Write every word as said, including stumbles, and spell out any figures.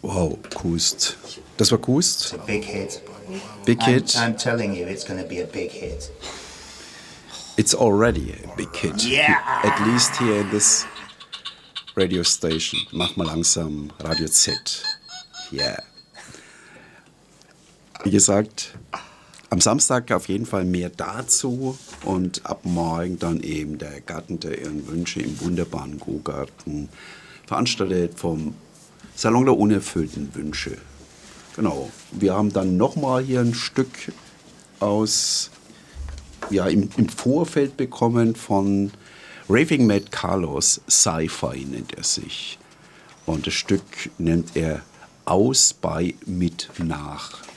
Wow, Kust. Das war Kust? It's a big hit. Big hit. I'm, I'm telling you, it's going to be a big hit. It's already a big hit. Yeah. At least here in this radio station. Mach mal langsam Radio Z. Yeah. Wie gesagt, am Samstag auf jeden Fall mehr dazu und ab morgen dann eben der Garten der Ihren Wünsche im wunderbaren Go-Garten, veranstaltet vom Salon der unerfüllten Wünsche. Genau. Wir haben dann nochmal hier ein Stück aus, ja, im, im Vorfeld bekommen von Raving Mad Carlos, Sci-Fi nennt er sich. Und das Stück nennt er Aus bei mit nach.